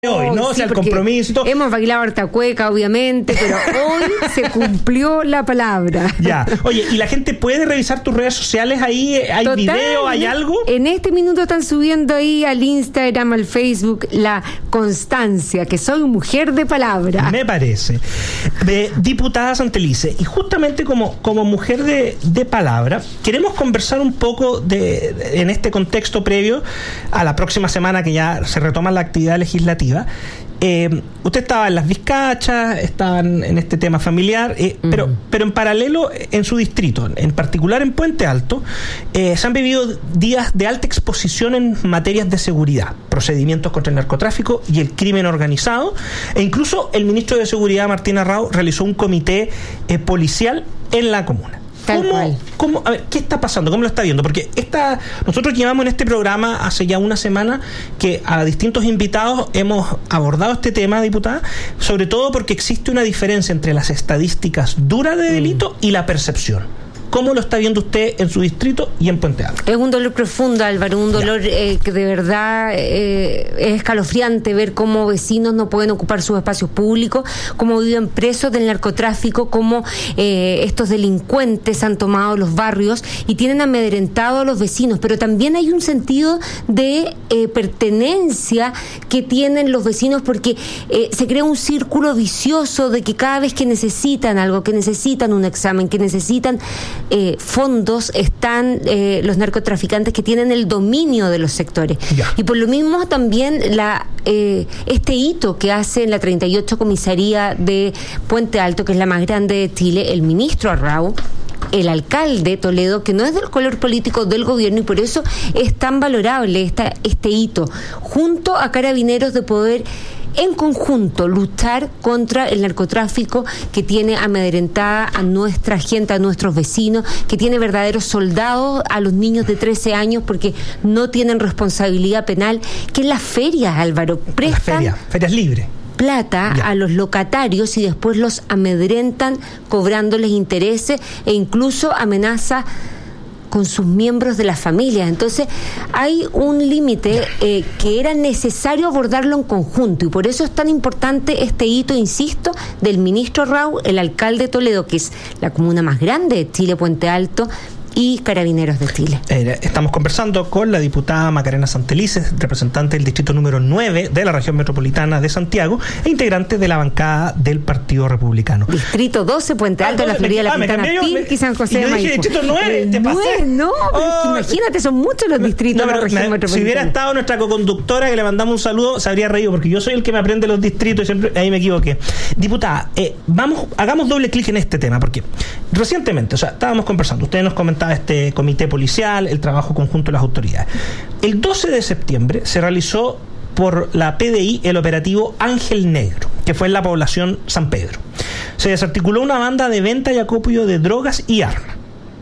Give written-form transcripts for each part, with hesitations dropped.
Hoy, ¿no? Sí, o sea, el compromiso y todo. Hemos bailado harta cueca, obviamente, pero hoy se cumplió la palabra. Ya. Oye, ¿y la gente puede revisar tus redes sociales ahí? ¿Hay video? ¿Hay algo? En este minuto están subiendo ahí al Instagram, al Facebook, la constancia, que soy mujer de palabra. Me parece. Diputada Santelice, y justamente como mujer de palabra, queremos conversar un poco en este contexto previo a la próxima semana que ya se retoma la actividad legislativa. Usted estaba en las Vizcachas, estaban en este tema familiar, pero en paralelo en su distrito, en particular en Puente Alto, se han vivido días de alta exposición en materias de seguridad, procedimientos contra el narcotráfico y el crimen organizado, e incluso el ministro de Seguridad, Martín Arrau, realizó un comité policial en la comuna. A ver, ¿qué está pasando? ¿Cómo lo está viendo? Porque nosotros llevamos en este programa hace ya una semana que a distintos invitados hemos abordado este tema, diputada, sobre todo porque existe una diferencia entre las estadísticas duras de delito y la percepción. ¿Cómo lo está viendo usted en su distrito y en Puente Alto? Es un dolor profundo, Álvaro, un dolor que de verdad es escalofriante ver cómo vecinos no pueden ocupar sus espacios públicos, cómo viven presos del narcotráfico, cómo estos delincuentes han tomado los barrios y tienen amedrentado a los vecinos, pero también hay un sentido de pertenencia que tienen los vecinos porque se crea un círculo vicioso de que cada vez que necesitan algo, que necesitan un examen, que necesitan fondos, están los narcotraficantes que tienen el dominio de los sectores. Y por lo mismo también este hito que hace en la 38 comisaría de Puente Alto, que es la más grande de Chile, el ministro Arrau, el alcalde Toledo, que no es del color político del gobierno, y por eso es tan valorable este hito, junto a Carabineros, de poder en conjunto luchar contra el narcotráfico que tiene amedrentada a nuestra gente, a nuestros vecinos, que tiene verdaderos soldados a los niños de 13 años porque no tienen responsabilidad penal, que en las ferias, Álvaro, prestan ferias libres plata a los locatarios y después los amedrentan cobrándoles intereses e incluso amenaza con sus miembros de la familia. Entonces hay un límite que era necesario abordarlo en conjunto, y por eso es tan importante este hito, insisto, del ministro Arrau, el alcalde de Toledo, que es la comuna más grande de Chile, Puente Alto, y Carabineros de Chile. Estamos conversando con la diputada Macarena Santelice, representante del distrito número 9 de la región metropolitana de Santiago e integrante de la bancada del Partido Republicano. Distrito 12, Puente Alto, la Florida, la Pintana, Pinqui, San José de Maipú. Distrito 9, te pasé. No, imagínate, son muchos los distritos de la región metropolitana. Si hubiera estado nuestra coconductora, que le mandamos un saludo, se habría reído, porque yo soy el que me aprende los distritos y siempre ahí me equivoqué. Diputada, hagamos doble clic en este tema, porque recientemente, estábamos conversando, ustedes nos comentaban este comité policial, el trabajo conjunto de las autoridades. El 12 de septiembre se realizó por la PDI el operativo Ángel Negro, que fue en la población San Pedro. Se desarticuló una banda de venta y acopio de drogas y armas.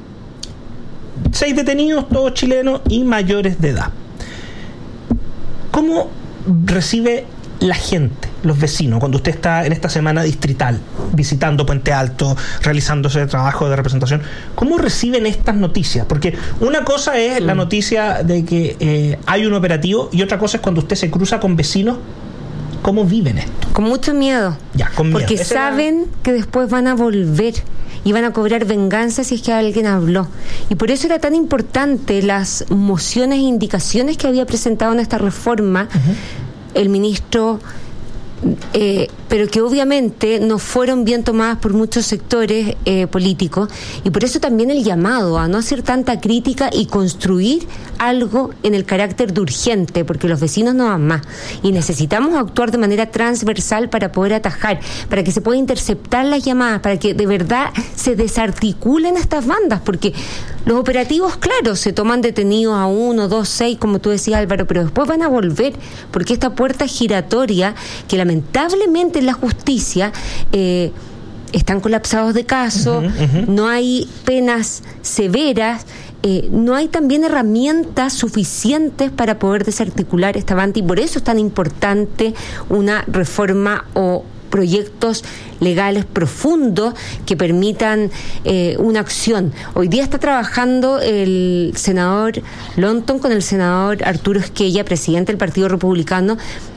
6 detenidos, todos chilenos y mayores de edad. ¿Cómo recibe la gente, los vecinos, cuando usted está en esta semana distrital, visitando Puente Alto, realizando ese trabajo de representación? ¿Cómo reciben estas noticias? Porque una cosa es la noticia de que hay un operativo, y otra cosa es cuando usted se cruza con vecinos. ¿Cómo viven esto? Con mucho miedo. Con miedo. Porque saben que después van a volver y van a cobrar venganza si es que alguien habló. Y por eso era tan importante las mociones e indicaciones que había presentado en esta reforma el ministro, pero que obviamente no fueron bien tomadas por muchos sectores políticos, y por eso también el llamado a no hacer tanta crítica y construir algo en el carácter de urgente, porque los vecinos no van más y necesitamos actuar de manera transversal para poder atajar, para que se pueda interceptar las llamadas, para que de verdad se desarticulen estas bandas, porque los operativos, claro, se toman detenidos a 1, 2, 6, como tú decías, Álvaro, pero después van a volver, porque esta puerta giratoria que lamentablemente en la justicia están colapsados de casos, no hay penas severas, no hay también herramientas suficientes para poder desarticular esta banda, y por eso es tan importante una reforma o proyectos legales profundos que permitan una acción. Hoy día está trabajando el senador Lonton con el senador Arturo Esquella, presidente del Partido Republicano,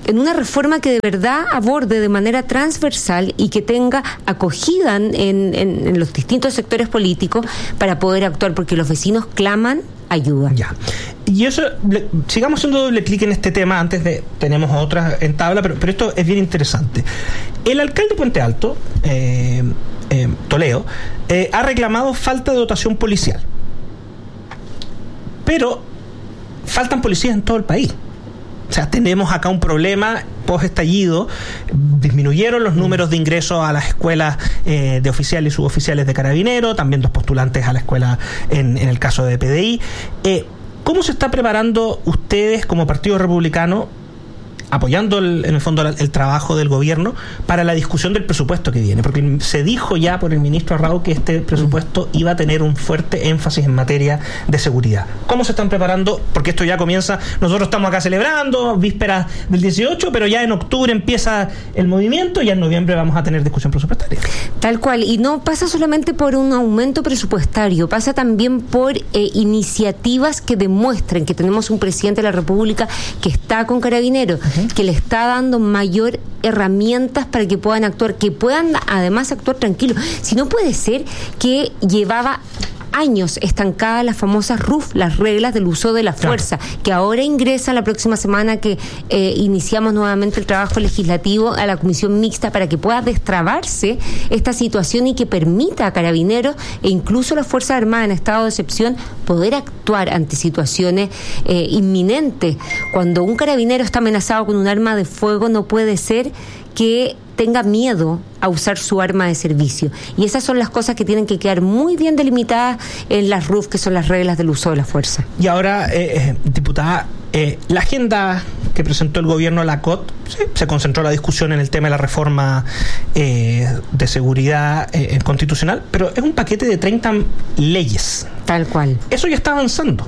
en una reforma que de verdad aborde de manera transversal y que tenga acogida en los distintos sectores políticos para poder actuar, porque los vecinos claman ayuda. Ya. Y eso, sigamos haciendo doble clic en este tema antes de, tenemos otras en tabla, pero esto es bien interesante. El alcalde de Puente Alto, Toledo, ha reclamado falta de dotación policial. Pero faltan policías en todo el país. O sea, tenemos acá un problema post-estallido. Disminuyeron los números de ingresos a las escuelas de oficiales y suboficiales de Carabineros, también 2 postulantes a la escuela en el caso de PDI. ¿Cómo se está preparando ustedes como Partido Republicano, apoyando en el fondo el trabajo del gobierno para la discusión del presupuesto que viene? Porque se dijo ya por el ministro Arrau que este presupuesto iba a tener un fuerte énfasis en materia de seguridad. ¿Cómo se están preparando? Porque esto ya comienza, nosotros estamos acá celebrando, vísperas del 18, pero ya en octubre empieza el movimiento y en noviembre vamos a tener discusión presupuestaria. Tal cual, y no pasa solamente por un aumento presupuestario, pasa también por iniciativas que demuestren que tenemos un presidente de la República que está con Carabineros, que le está dando mayor herramientas para que puedan actuar, que puedan además actuar tranquilos. Si no, puede ser que llevaba años estancada las famosas RUF, las reglas del uso de la fuerza, que ahora ingresa la próxima semana que iniciamos nuevamente el trabajo legislativo a la comisión mixta para que pueda destrabarse esta situación y que permita a Carabineros e incluso las Fuerzas Armadas en estado de excepción poder actuar ante situaciones inminentes. Cuando un carabinero está amenazado con un arma de fuego, no puede ser que tenga miedo a usar su arma de servicio. Y esas son las cosas que tienen que quedar muy bien delimitadas en las RUF, que son las reglas del uso de la fuerza. Y ahora, diputada, la agenda que presentó el gobierno, la COT, se concentró la discusión en el tema de la reforma de seguridad constitucional, pero es un paquete de 30 leyes. Tal cual. Eso ya está avanzando.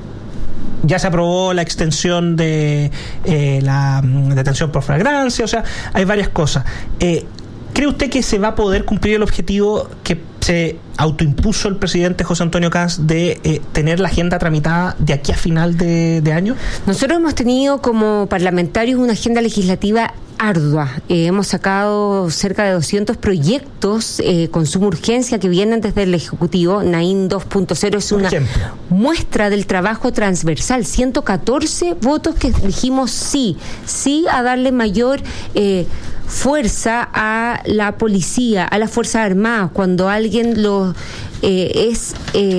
Ya se aprobó la extensión de la detención por flagrancia, o sea, hay varias cosas. ¿Cree usted que se va a poder cumplir el objetivo que se autoimpuso el presidente José Antonio Kast de tener la agenda tramitada de aquí a final de año? Nosotros hemos tenido como parlamentarios una agenda legislativa ardua. Hemos sacado cerca de 200 proyectos con suma urgencia que vienen desde el Ejecutivo. Naín 2.0 es una muestra del trabajo transversal. 114 votos que dijimos sí a darle mayor fuerza a la policía, a las Fuerzas Armadas, cuando alguien es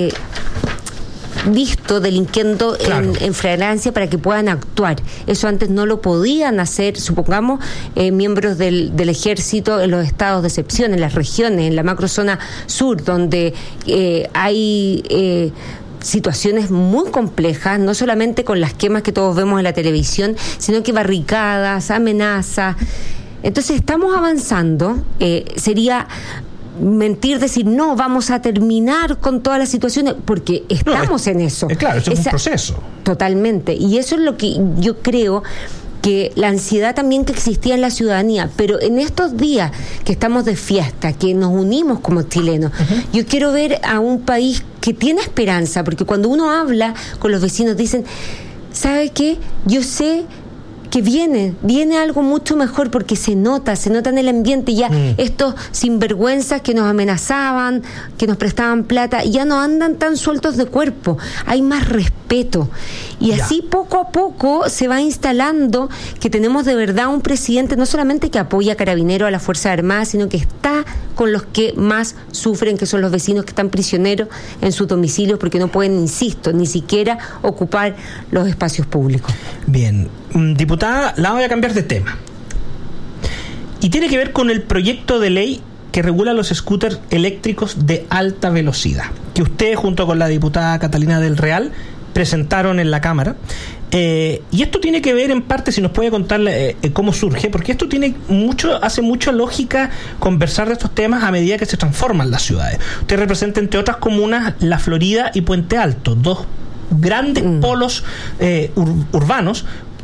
visto delinquiendo en flagrancia, para que puedan actuar. Eso antes no lo podían hacer, supongamos, miembros del ejército en los estados de excepción, en las regiones, en la macrozona sur, donde hay situaciones muy complejas, no solamente con las quemas que todos vemos en la televisión, sino que barricadas, amenazas. Entonces estamos avanzando. Sería mentir decir no, vamos a terminar con todas las situaciones, porque estamos en eso. Claro, eso es un proceso. Totalmente. Y eso es lo que yo creo, que la ansiedad también que existía en la ciudadanía, pero en estos días que estamos de fiesta, que nos unimos como chilenos, yo quiero ver a un país que tiene esperanza, porque cuando uno habla con los vecinos dicen, ¿sabe qué? Yo sé que viene algo mucho mejor, porque se nota en el ambiente ya. Estos sinvergüenzas que nos amenazaban, que nos prestaban plata, ya no andan tan sueltos de cuerpo, hay más respeto, y así poco a poco se va instalando que tenemos de verdad un presidente no solamente que apoya a Carabineros, a las Fuerzas Armadas, sino que está con los que más sufren, que son los vecinos que están prisioneros en sus domicilios porque no pueden, insisto, ni siquiera ocupar los espacios públicos. Bien, diputada, la voy a cambiar de tema. Y tiene que ver con el proyecto de ley que regula los scooters eléctricos de alta velocidad, que usted junto con la diputada Catalina del Real presentaron en la Cámara. Y esto tiene que ver en parte, si nos puede contar cómo surge, porque esto hace mucha lógica conversar de estos temas a medida que se transforman las ciudades. Usted representa, entre otras comunas, La Florida y Puente Alto, dos grandes polos urbanos,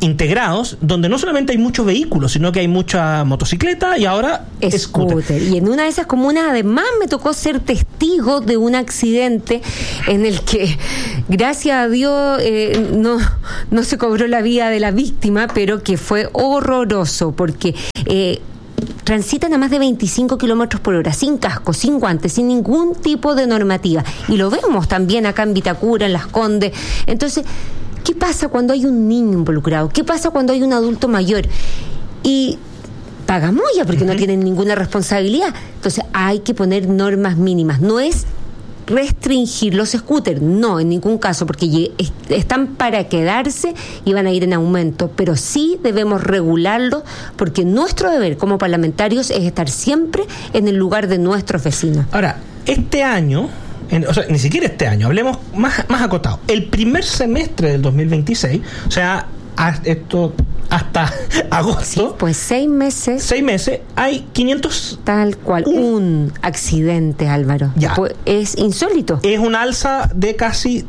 integrados, donde no solamente hay muchos vehículos, sino que hay mucha motocicleta y ahora scooter. Y en una de esas comunas además me tocó ser testigo de un accidente en el que, gracias a Dios, no se cobró la vida de la víctima, pero que fue horroroso, porque transitan a más de 25 kilómetros por hora, sin casco, sin guantes, sin ningún tipo de normativa. Y lo vemos también acá en Vitacura, en Las Condes. Entonces, ¿qué pasa cuando hay un niño involucrado? ¿Qué pasa cuando hay un adulto mayor? Y paga moya porque no tienen ninguna responsabilidad. Entonces, hay que poner normas mínimas. No es restringir los scooters, no, en ningún caso, porque están para quedarse y van a ir en aumento, pero sí debemos regularlo, porque nuestro deber como parlamentarios es estar siempre en el lugar de nuestros vecinos. Ahora, este año, o sea, ni siquiera este año, hablemos más acotado, el primer semestre del 2026, o sea, esto hasta agosto. Sí, pues 6 meses. 6 meses, hay 500... Tal cual, un accidente, Álvaro. Ya. Pues es insólito. Es una alza de casi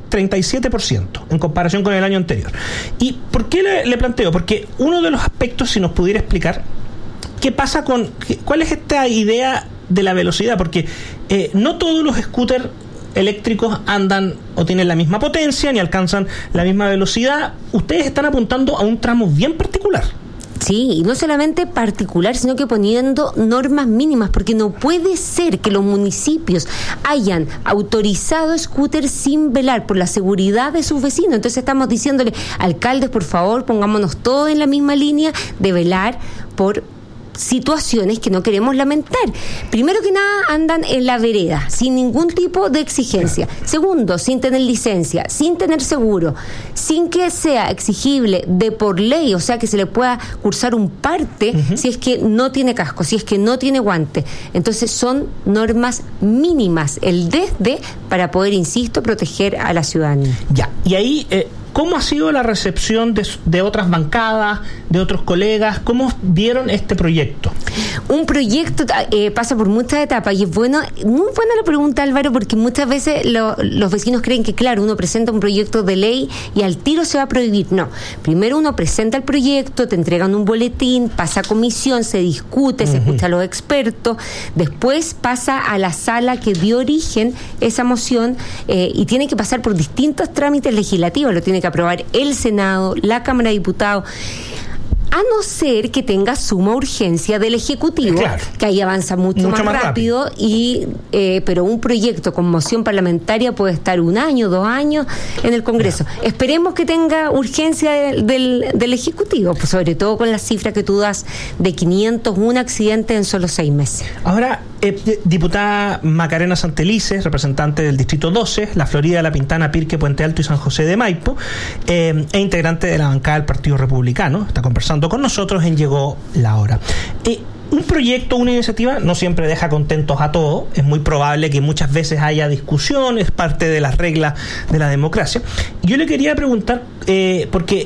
37% en comparación con el año anterior. ¿Y por qué le planteo? Porque uno de los aspectos, si nos pudiera explicar, ¿qué pasa cuál es esta idea de la velocidad? Porque no todos los scooters eléctricos andan o tienen la misma potencia ni alcanzan la misma velocidad. Ustedes están apuntando a un tramo bien particular. Sí, y no solamente particular, sino que poniendo normas mínimas, porque no puede ser que los municipios hayan autorizado scooters sin velar por la seguridad de sus vecinos. Entonces estamos diciéndole, alcaldes, por favor, pongámonos todos en la misma línea de velar por situaciones que no queremos lamentar. Primero que nada, andan en la vereda sin ningún tipo de exigencia. Segundo, sin tener licencia, sin tener seguro, sin que sea exigible de por ley, o sea, que se le pueda cursar un parte si es que no tiene casco, si es que no tiene guante. Entonces son normas mínimas, el desde, para poder, insisto, proteger a la ciudadanía. Ya, y ahí... ¿cómo ha sido la recepción de otras bancadas, de otros colegas? ¿Cómo vieron este proyecto? Un proyecto pasa por muchas etapas y es muy buena la pregunta, Álvaro, porque muchas veces los vecinos creen que, claro, uno presenta un proyecto de ley y al tiro se va a prohibir. No, primero uno presenta el proyecto, te entregan un boletín, pasa a comisión, se discute, se escucha a los expertos, después pasa a la sala que dio origen esa moción y tiene que pasar por distintos trámites legislativos, lo tiene que aprobar el Senado, la Cámara de Diputados, a no ser que tenga suma urgencia del Ejecutivo, claro, que ahí avanza mucho más rápido. Pero un proyecto con moción parlamentaria puede estar 1 año, 2 años en el Congreso. Claro. Esperemos que tenga urgencia del Ejecutivo, pues sobre todo con la cifra que tú das de 501 accidentes en solo 6 meses. Ahora, diputada Macarena Santelices, representante del Distrito 12, La Florida, La Pintana, Pirque, Puente Alto y San José de Maipo, e integrante de la bancada del Partido Republicano, está conversando con nosotros en Llegó la Hora. Un proyecto, una iniciativa, no siempre deja contentos a todos. Es muy probable que muchas veces haya discusión, es parte de las reglas de la democracia. Yo le quería preguntar, porque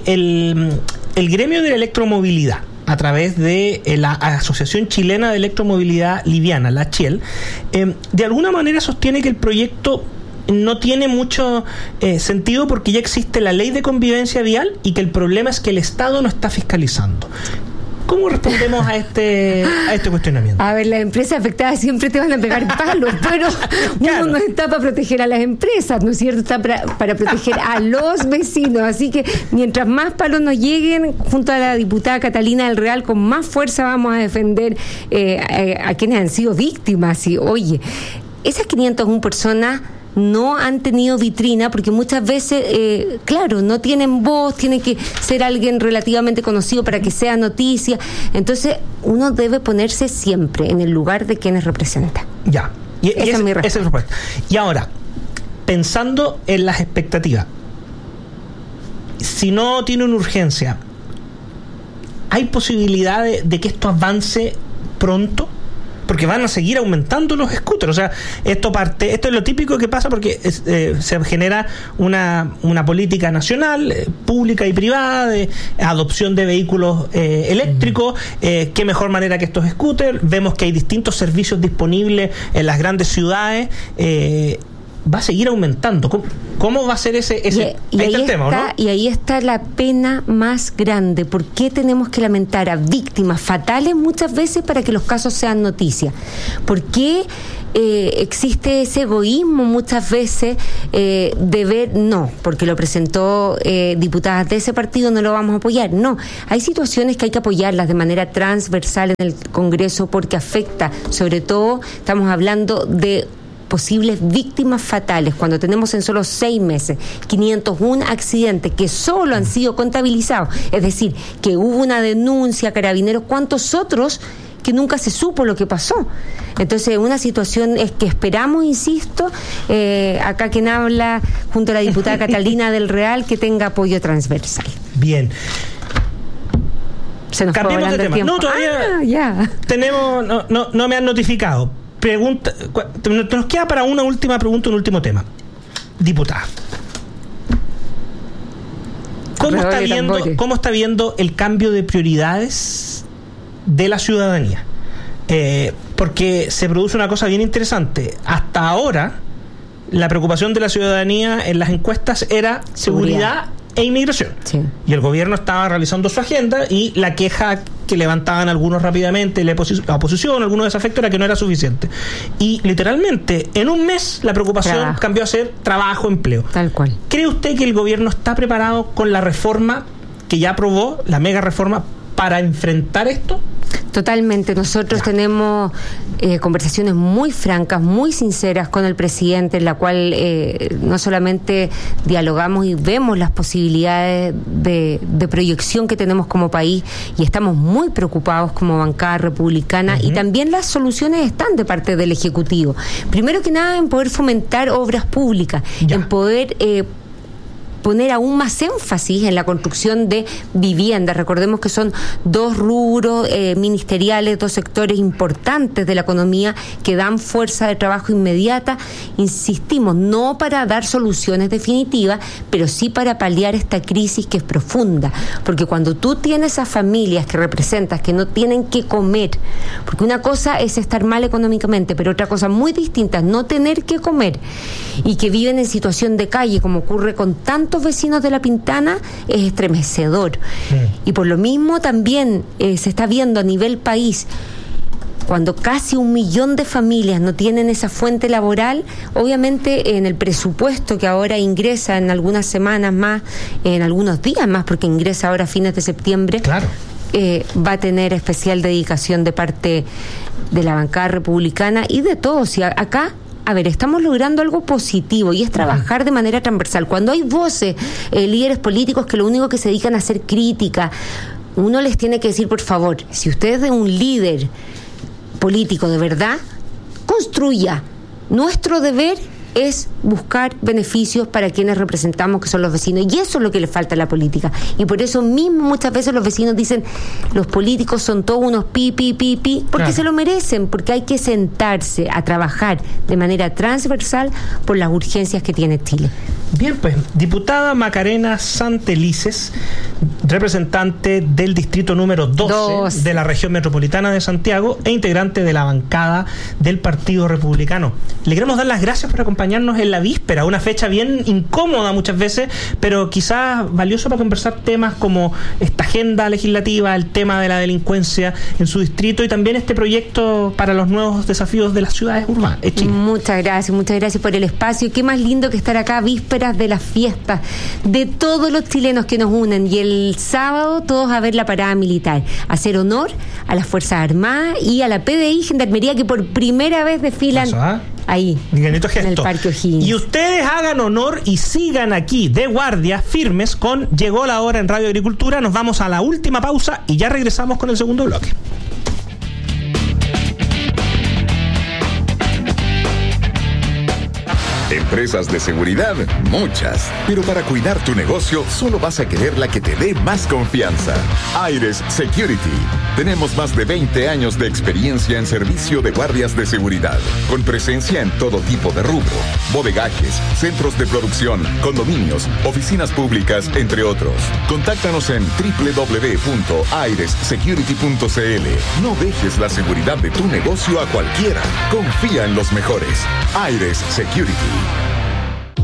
el gremio de la electromovilidad, a través de la Asociación Chilena de Electromovilidad Liviana, la CHEL, de alguna manera sostiene que el proyecto no tiene mucho sentido porque ya existe la ley de convivencia vial y que el problema es que el Estado no está fiscalizando. ¿Cómo respondemos a este cuestionamiento? A ver, las empresas afectadas siempre te van a pegar palos, pero claro, uno no está para proteger a las empresas, ¿no es cierto? Está para proteger a los vecinos. Así que mientras más palos nos lleguen, junto a la diputada Catalina del Real, con más fuerza vamos a defender a quienes han sido víctimas. Y oye, esas 501 personas no han tenido vitrina porque muchas veces, claro, no tienen voz, tiene que ser alguien relativamente conocido para que sea noticia. Entonces, uno debe ponerse siempre en el lugar de quienes representa. Ya. Esa es mi respuesta. Y ahora, pensando en las expectativas, si no tiene una urgencia, ¿hay posibilidad de que esto avance pronto? Porque van a seguir aumentando los scooters. O sea, esto es lo típico que pasa porque se genera una política nacional, pública y privada, de adopción de vehículos eléctricos. Qué mejor manera que estos scooters. Vemos que hay distintos servicios disponibles en las grandes ciudades. va a seguir aumentando. ¿Cómo va a ser ese y ahí está el tema, ¿no? Y ahí está la pena más grande. ¿Por qué tenemos que lamentar a víctimas fatales muchas veces para que los casos sean noticia? ¿Por qué existe ese egoísmo muchas veces de ver, no, porque lo presentó diputadas de ese partido, no lo vamos a apoyar? No, hay situaciones que hay que apoyarlas de manera transversal en el Congreso porque afecta, sobre todo, estamos hablando de posibles víctimas fatales, cuando tenemos en solo 6 meses 501 accidentes que solo han sido contabilizados, es decir, que hubo una denuncia, Carabineros, ¿cuántos otros que nunca se supo lo que pasó? Entonces, una situación es que esperamos, insisto, acá quien habla junto a la diputada Catalina del Real, que tenga apoyo transversal. Bien. Se nos cambiemos de tema. No, todavía ya. Tenemos, no me han notificado. Pregunta, nos queda para una última pregunta, un último tema. Diputada, ¿cómo está viendo el cambio de prioridades de la ciudadanía? Porque se produce una cosa bien interesante. Hasta ahora, la preocupación de la ciudadanía en las encuestas era seguridad e inmigración. Sí. Y el gobierno estaba realizando su agenda y la queja que levantaban algunos rápidamente, la oposición, algunos desafectos, era que no era suficiente. Y literalmente, en un mes, la preocupación cambió a ser trabajo, empleo. Tal cual. ¿Cree usted que el gobierno está preparado con la reforma que ya aprobó, la mega reforma, para enfrentar esto? Totalmente. Nosotros tenemos conversaciones muy francas, muy sinceras con el presidente, en la cual no solamente dialogamos y vemos las posibilidades de proyección que tenemos como país, y estamos muy preocupados como bancada republicana, y también las soluciones están de parte del Ejecutivo. Primero que nada, en poder fomentar obras públicas, en poder poner aún más énfasis en la construcción de viviendas. Recordemos que son 2 rubros ministeriales, 2 sectores importantes de la economía que dan fuerza de trabajo inmediata. Insistimos, no para dar soluciones definitivas, pero sí para paliar esta crisis que es profunda. Porque cuando tú tienes a familias que representas que no tienen que comer, porque una cosa es estar mal económicamente, pero otra cosa muy distinta es no tener que comer, y que viven en situación de calle, como ocurre con tantos vecinos de La Pintana, es estremecedor. Y por lo mismo también se está viendo a nivel país, cuando casi 1 millón de familias no tienen esa fuente laboral, obviamente en el presupuesto que ahora ingresa en algunas semanas más, en algunos días más, porque ingresa ahora a fines de septiembre, claro, va a tener especial dedicación de parte de la bancada republicana y de todos. Y acá, a ver, estamos logrando algo positivo, y es trabajar de manera transversal. Cuando hay voces, líderes políticos que lo único que se dedican a hacer crítica, uno les tiene que decir, por favor, si usted es un líder político de verdad, construya. Nuestro deber es buscar beneficios para quienes representamos, que son los vecinos, y eso es lo que le falta a la política. Y por eso mismo muchas veces los vecinos dicen, los políticos son todos unos porque claro, se lo merecen, porque hay que sentarse a trabajar de manera transversal por las urgencias que tiene Chile. Bien, pues, diputada Macarena Santelices, representante del distrito número 12 de la región metropolitana de Santiago e integrante de la bancada del Partido Republicano. Le queremos dar las gracias por acompañarnos en la víspera, una fecha bien incómoda muchas veces, pero quizás valioso para conversar temas como esta agenda legislativa, el tema de la delincuencia en su distrito y también este proyecto para los nuevos desafíos de las ciudades urbanas. Muchas gracias por el espacio. Qué más lindo que estar acá, vísperas de las fiestas de todos los chilenos que nos unen, y el sábado todos a ver la parada militar, hacer honor a las Fuerzas Armadas y a la PDI Gendarmería, que por primera vez desfilan ahí, en el Parque O'Higgins. Y ustedes hagan honor y sigan aquí de guardia, firmes con Llegó la Hora en Radio Agricultura. Nos vamos a la última pausa y ya regresamos con el segundo bloque. Empresas de seguridad, muchas. Pero para cuidar tu negocio, solo vas a querer la que te dé más confianza. Aires Security. Tenemos más de 20 años de experiencia en servicio de guardias de seguridad, con presencia en todo tipo de rubro: bodegajes, centros de producción, condominios, oficinas públicas, entre otros. Contáctanos en www.airessecurity.cl. No dejes la seguridad de tu negocio a cualquiera. Confía en los mejores. Aires Security.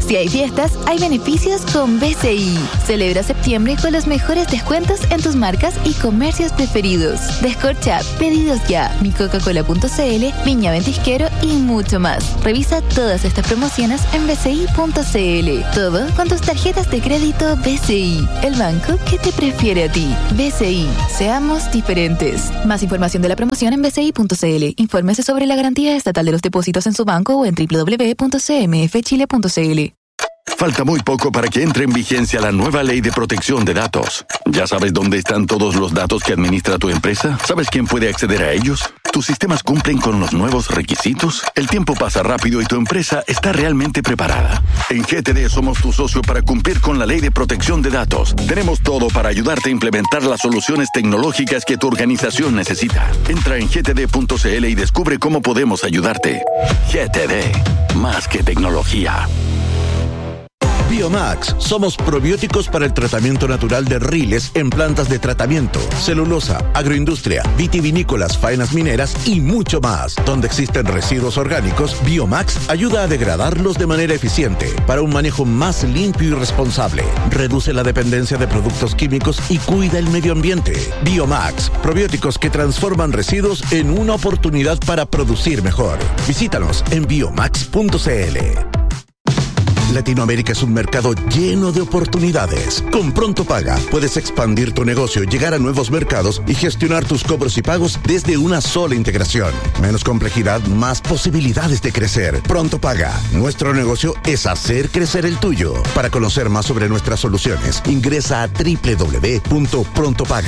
Si hay fiestas, hay beneficios con BCI. Celebra septiembre con los mejores descuentos en tus marcas y comercios preferidos. Descorcha, pedidos ya, micoca-cola.cl, Viña Ventisquero y mucho más. Revisa todas estas promociones en bci.cl. Todo con tus tarjetas de crédito BCI, el banco que te prefiere a ti. BCI, seamos diferentes. Más información de la promoción en bci.cl. Infórmese sobre la garantía estatal de los depósitos en su banco o en www.cmfchile.cl. Falta muy poco para que entre en vigencia la nueva Ley de Protección de Datos. ¿Ya sabes dónde están todos los datos que administra tu empresa? ¿Sabes quién puede acceder a ellos? ¿Tus sistemas cumplen con los nuevos requisitos? El tiempo pasa rápido y tu empresa está realmente preparada. En GTD somos tu socio para cumplir con la Ley de Protección de Datos. Tenemos todo para ayudarte a implementar las soluciones tecnológicas que tu organización necesita. Entra en gtd.cl y descubre cómo podemos ayudarte. GTD, más que tecnología. Biomax, somos probióticos para el tratamiento natural de riles en plantas de tratamiento, celulosa, agroindustria, vitivinícolas, faenas mineras y mucho más. Donde existen residuos orgánicos, Biomax ayuda a degradarlos de manera eficiente para un manejo más limpio y responsable. Reduce la dependencia de productos químicos y cuida el medio ambiente. Biomax, probióticos que transforman residuos en una oportunidad para producir mejor. Visítanos en biomax.cl. Latinoamérica es un mercado lleno de oportunidades. Con Pronto Paga puedes expandir tu negocio, llegar a nuevos mercados y gestionar tus cobros y pagos desde una sola integración. Menos complejidad, más posibilidades de crecer. Pronto Paga. Nuestro negocio es hacer crecer el tuyo. Para conocer más sobre nuestras soluciones, ingresa a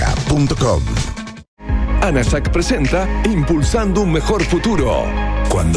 www.prontopaga.com. ANASAC presenta Impulsando un Mejor Futuro. Cuando